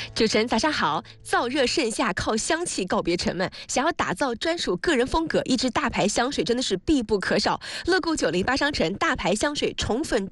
主持人早上好，燥热盛夏靠香气告别沉闷，想要打造专属个人风格，一支大牌香水真的是必不可少。乐购908商城大牌香水宠粉